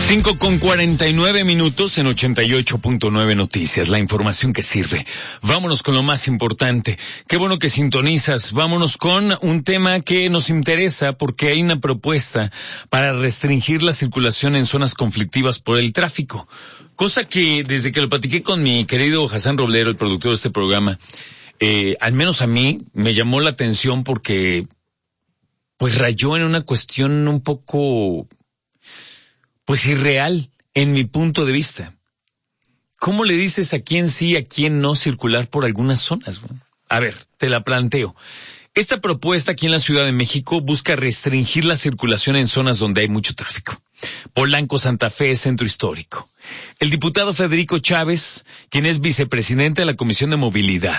5:49 en 88.9 Noticias, la información que sirve. Vámonos con lo más importante. Qué bueno que sintonizas. Vámonos con un tema que nos interesa porque hay una propuesta para restringir la circulación en zonas conflictivas por el tráfico. Cosa que desde que lo platiqué con mi querido Hassan Roblero, el productor de este programa, al menos a mí me llamó la atención porque pues rayó en una cuestión un poco irreal en mi punto de vista. ¿Cómo le dices a quién sí, a quién no circular por algunas zonas? A ver, te la planteo. Esta propuesta aquí en la Ciudad de México busca restringir la circulación en zonas donde hay mucho tráfico. Polanco, Santa Fe, Centro Histórico. El diputado Federico Chávez, quien es vicepresidente de la Comisión de Movilidad,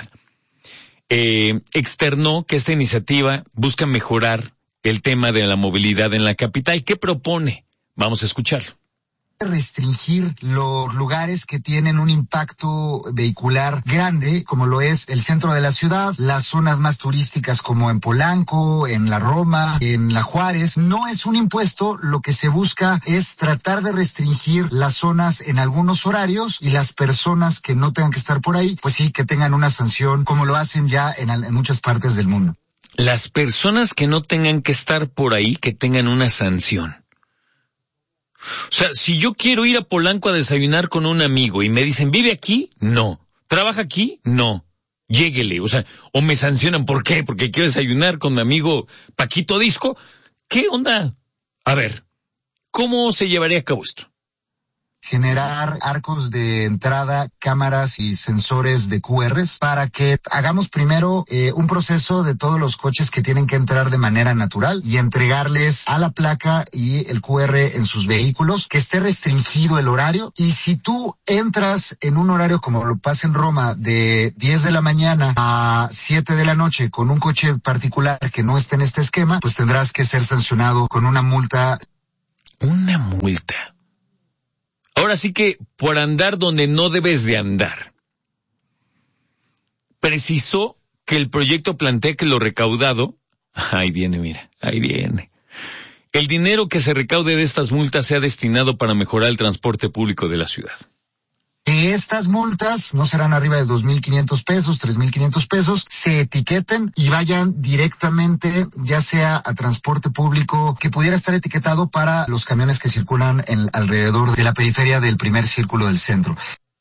externó que esta iniciativa busca mejorar el tema de la movilidad en la capital. ¿Qué propone? Vamos a escucharlo. Restringir los lugares que tienen un impacto vehicular grande, como lo es el centro de la ciudad, las zonas más turísticas como en Polanco, en la Roma, en la Juárez. No es un impuesto, lo que se busca es tratar de restringir las zonas en algunos horarios y las personas que no tengan que estar por ahí, pues sí, que tengan una sanción, como lo hacen ya en muchas partes del mundo. Las personas que no tengan que estar por ahí, que tengan una sanción. O sea, si yo quiero ir a Polanco a desayunar con un amigo y me dicen, ¿vive aquí? No. ¿Trabaja aquí? No. Lléguele. O sea, o me sancionan. ¿Por qué? Porque quiero desayunar con mi amigo Paquito Disco. ¿Qué onda? A ver, ¿cómo se llevaría a cabo esto? Generar arcos de entrada, cámaras y sensores de QRs para que hagamos primero un proceso de todos los coches que tienen que entrar de manera natural y entregarles a la placa y el QR en sus vehículos, que esté restringido el horario. Y si tú entras en un horario como lo pasa en Roma de 10 de la mañana a 7 de la noche con un coche particular que no esté en este esquema, pues tendrás que ser sancionado con una multa. Una multa. Ahora sí que por andar donde no debes de andar. Precisó que el proyecto plantea que lo recaudado, ahí viene, mira, ahí viene. El dinero que se recaude de estas multas sea destinado para mejorar el transporte público de la ciudad. Que estas multas no serán arriba de 2,500 pesos, 3,500 pesos, se etiqueten y vayan directamente, ya sea a transporte público, que pudiera estar etiquetado para los camiones que circulan alrededor de la periferia del primer círculo del centro.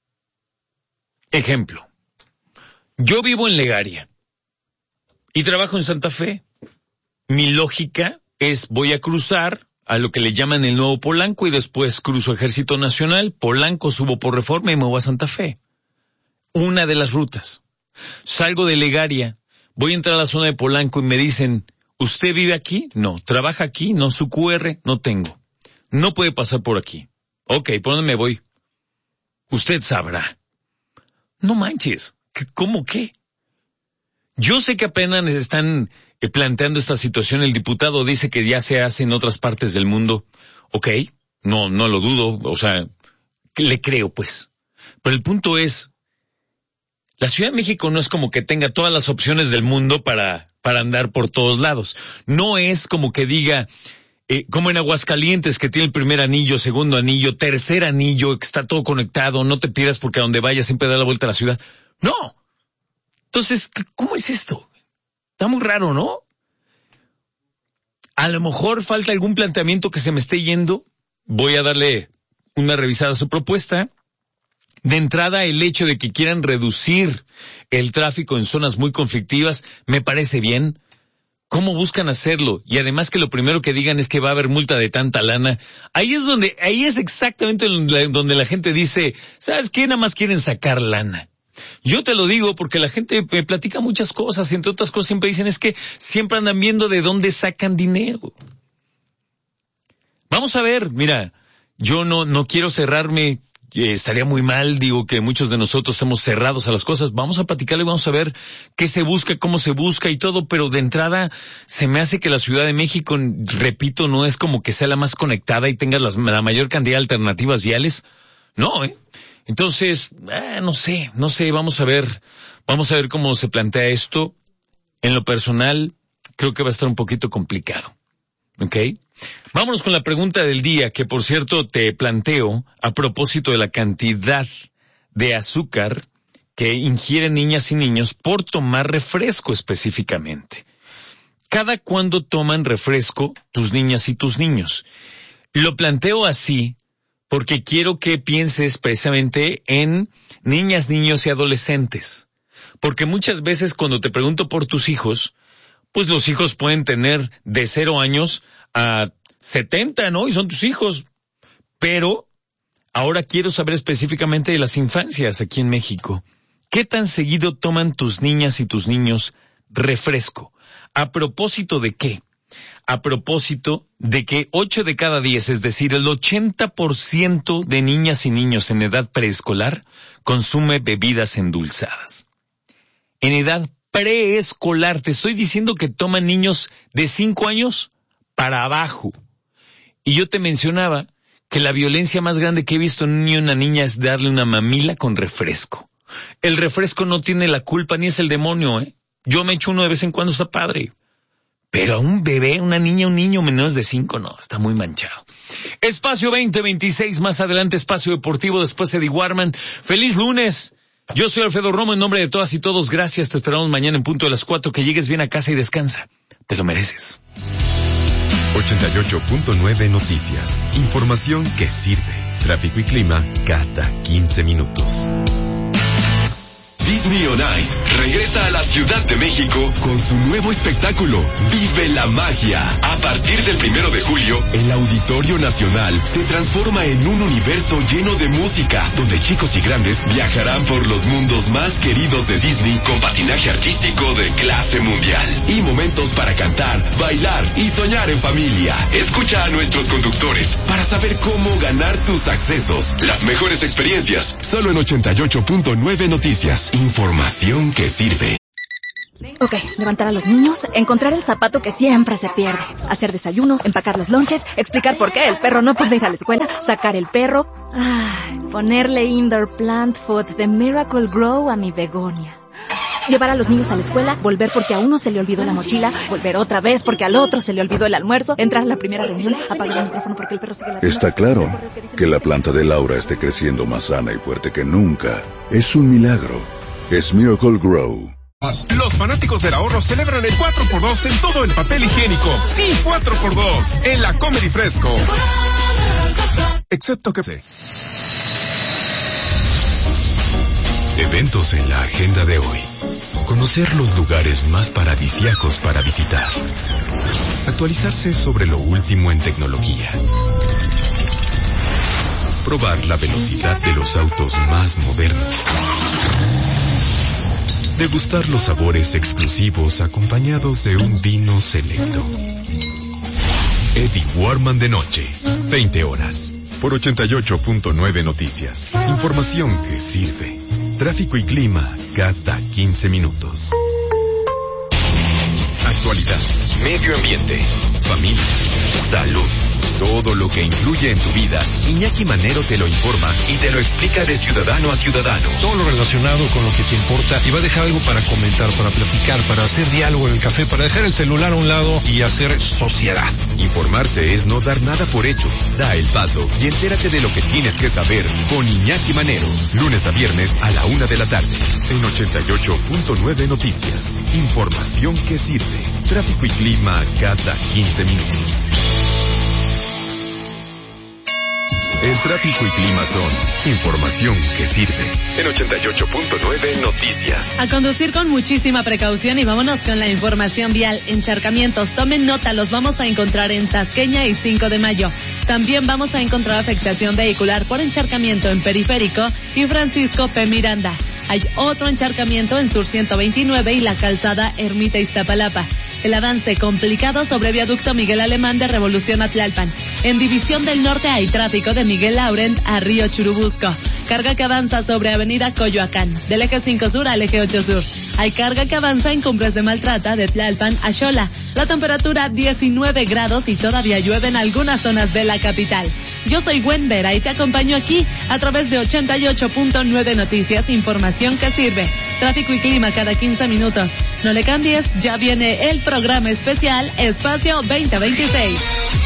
Ejemplo, yo vivo en Legaria y trabajo en Santa Fe. Mi lógica es, voy a cruzar a lo que le llaman el Nuevo Polanco y después cruzo Ejército Nacional, Polanco, subo por Reforma y me voy a Santa Fe. Una de las rutas. Salgo de Legaria, voy a entrar a la zona de Polanco y me dicen, ¿usted vive aquí? No. ¿Trabaja aquí? No. ¿Su QR? No tengo. No puede pasar por aquí. Ok, ¿por dónde me voy? Usted sabrá. No manches. ¿Cómo qué? Yo sé que apenas están planteando esta situación. El diputado dice que ya se hace en otras partes del mundo. Ok, no lo dudo, o sea, le creo pues. Pero el punto es, la Ciudad de México no es como que tenga todas las opciones del mundo para andar por todos lados. No es como que diga, como en Aguascalientes, que tiene el primer anillo, segundo anillo, tercer anillo, que está todo conectado, no te pierdas porque a donde vayas siempre da la vuelta a la ciudad. No. Entonces, ¿cómo es esto? Está muy raro, ¿no? A lo mejor falta algún planteamiento que se me esté yendo. Voy a darle una revisada a su propuesta. De entrada, el hecho de que quieran reducir el tráfico en zonas muy conflictivas me parece bien. ¿Cómo buscan hacerlo? Y además que lo primero que digan es que va a haber multa de tanta lana. Ahí es exactamente donde la gente dice, ¿sabes qué? Nada más quieren sacar lana. Yo te lo digo porque la gente me platica muchas cosas y entre otras cosas siempre dicen es que siempre andan viendo de dónde sacan dinero. Vamos a ver, mira, yo no quiero cerrarme, estaría muy mal, digo que muchos de nosotros estamos cerrados a las cosas. Vamos a platicarle, vamos a ver qué se busca, cómo se busca y todo, pero de entrada se me hace que la Ciudad de México, repito, no es como que sea la más conectada y tenga la mayor cantidad de alternativas viales. No, Entonces, no sé, vamos a ver cómo se plantea esto. En lo personal, creo que va a estar un poquito complicado. ¿Ok? Vámonos con la pregunta del día, que por cierto te planteo a propósito de la cantidad de azúcar que ingieren niñas y niños por tomar refresco específicamente. ¿Cada cuándo toman refresco tus niñas y tus niños? Lo planteo así porque quiero que pienses precisamente en niñas, niños y adolescentes. Porque muchas veces cuando te pregunto por tus hijos, pues los hijos pueden tener de 0 años a 70, ¿no? Y son tus hijos. Pero ahora quiero saber específicamente de las infancias aquí en México. ¿Qué tan seguido toman tus niñas y tus niños refresco? ¿A propósito de qué? A propósito de que 8 de cada 10, es decir, el 80% de niñas y niños en edad preescolar consume bebidas endulzadas. En edad preescolar, te estoy diciendo que toman niños de 5 años para abajo. Y yo te mencionaba que la violencia más grande que he visto en un niño y una niña es darle una mamila con refresco. El refresco no tiene la culpa ni es el demonio, ¿eh? Yo me echo uno de vez en cuando, está padre. Pero a un bebé, una niña, un niño menores de 5, no, está muy manchado. Espacio 2026, más adelante Espacio Deportivo, después Eddie Warman. ¡Feliz lunes! Yo soy Alfredo Romo, en nombre de todas y todos, gracias, te esperamos mañana en punto de las 4, que llegues bien a casa y descansa. Te lo mereces. 88.9 Noticias. Información que sirve. Tráfico y clima cada 15 minutos. Disney on Ice regresa a la Ciudad de México con su nuevo espectáculo, Vive la Magia. A partir del 1 de julio, el Auditorio Nacional se transforma en un universo lleno de música, donde chicos y grandes viajarán por los mundos más queridos de Disney con patinaje artístico de clase mundial y momentos para cantar, bailar y soñar en familia. Escucha a nuestros conductores para saber cómo ganar tus accesos. Las mejores experiencias, solo en 88.9 Noticias. Información que sirve. Ok, levantar a los niños, encontrar el zapato que siempre se pierde, hacer desayuno, empacar los lonches, explicar por qué el perro no puede ir a la escuela, sacar el perro, ponerle indoor plant food de Miracle Grow a mi begonia. Llevar a los niños a la escuela, volver porque a uno se le olvidó la mochila, volver otra vez porque al otro se le olvidó el almuerzo, entrar a la primera reunión, apagar el micrófono porque el perro sigue la... Está claro que la planta de Laura esté creciendo más sana y fuerte que nunca. Es un milagro. Es Miracle Grow. Los fanáticos del ahorro celebran el 4x2 en todo el papel higiénico. Sí, 4x2 en la Comedy Fresco. Excepto que... Eventos en la agenda de hoy. Conocer los lugares más paradisíacos para visitar. Actualizarse sobre lo último en tecnología. Probar la velocidad de los autos más modernos. Degustar los sabores exclusivos acompañados de un vino selecto. Eddie Warman de noche, 20 horas, por 88.9 Noticias. Información que sirve. Tráfico y clima cada 15 minutos. Actualidad, medio ambiente, familia, salud. Todo lo que influye en tu vida, Iñaki Manero te lo informa y te lo explica de ciudadano a ciudadano. Todo lo relacionado con lo que te importa y va a dejar algo para comentar, para platicar, para hacer diálogo en el café, para dejar el celular a un lado y hacer sociedad. Informarse es no dar nada por hecho. Da el paso y entérate de lo que tienes que saber con Iñaki Manero. Lunes a viernes a la 1 de la tarde. En 88.9 Noticias. Información que sirve. Tráfico y clima cada 15 minutos. El tráfico y clima son información que sirve. En 88.9 Noticias. A conducir con muchísima precaución y vámonos con la información vial. Encharcamientos, tomen nota, los vamos a encontrar en Tasqueña y 5 de Mayo. También vamos a encontrar afectación vehicular por encharcamiento en Periférico y Francisco P. Miranda. Hay otro encharcamiento en Sur 129 y la calzada Ermita Iztapalapa. El avance complicado sobre viaducto Miguel Alemán de Revolución a Tlalpan. En División del Norte hay tráfico de Miguel Laurent a Río Churubusco. Carga que avanza sobre avenida Coyoacán, del eje 5 Sur al eje 8 Sur. Hay carga que avanza en Cumbres de Maltrata de Tlalpan a Xola. La temperatura 19 grados y todavía llueve en algunas zonas de la capital. Yo soy Gwen Vera y te acompaño aquí a través de 88.9 Noticias, información que sirve. Tráfico y clima cada 15 minutos. No le cambies, ya viene el programa especial Espacio 2026.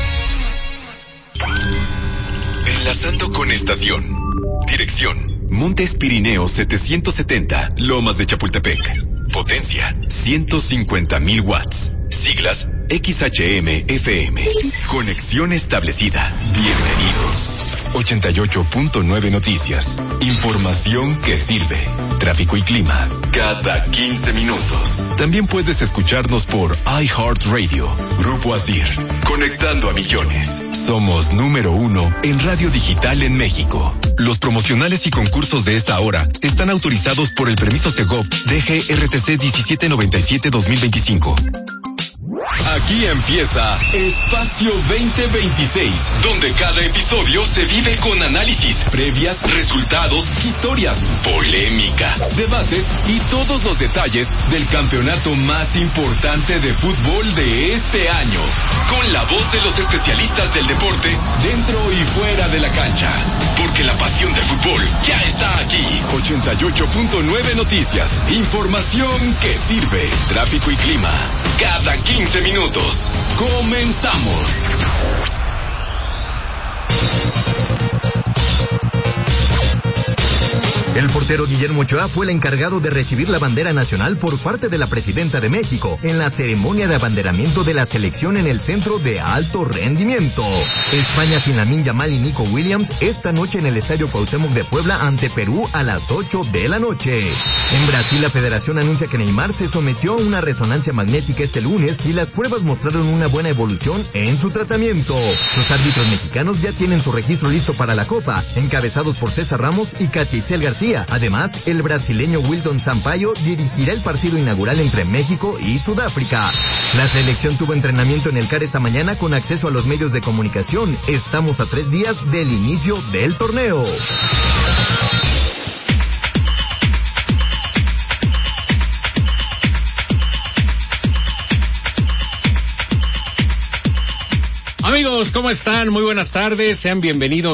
Enlazando con estación. Dirección: Montes Pirineos 770, Lomas de Chapultepec. Potencia: 150,000 watts. Siglas: XHM-FM. Conexión establecida. Bienvenido. 88.9 Noticias. Información que sirve. Tráfico y clima cada 15 minutos. También puedes escucharnos por iHeartRadio. Grupo Asir. Conectando a millones. Somos número 1 en radio digital en México. Los promocionales y concursos de esta hora están autorizados por el permiso Segov DGRTC 1797-2025. Aquí empieza Espacio 2026, donde cada episodio se vive con análisis, previas, resultados, historias, polémica, debates y todos los detalles del campeonato más importante de fútbol de este año. Con la voz de los especialistas del deporte, dentro y fuera de la cancha. Porque la pasión del fútbol ya está aquí. 88.9 Noticias, información que sirve. Tráfico y clima cada 15 minutos. Comenzamos. El portero Guillermo Ochoa fue el encargado de recibir la bandera nacional por parte de la presidenta de México en la ceremonia de abanderamiento de la selección en el Centro de Alto Rendimiento. España sin Lamine Yamal y Nico Williams esta noche en el Estadio Cuauhtémoc de Puebla ante Perú a las 8 de la noche. En Brasil, la federación anuncia que Neymar se sometió a una resonancia magnética este lunes y las pruebas mostraron una buena evolución en su tratamiento. Los árbitros mexicanos ya tienen su registro listo para la Copa, encabezados por César Ramos y Catitzel García. Además, el brasileño Wilton Sampaio dirigirá el partido inaugural entre México y Sudáfrica. La selección tuvo entrenamiento en el CAR esta mañana con acceso a los medios de comunicación. Estamos a 3 días del inicio del torneo. Amigos, ¿cómo están? Muy buenas tardes, sean bienvenidos